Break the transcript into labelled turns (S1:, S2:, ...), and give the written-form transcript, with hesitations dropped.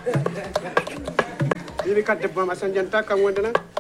S1: Yiri ka debbo ma sanjanta kan wonde nan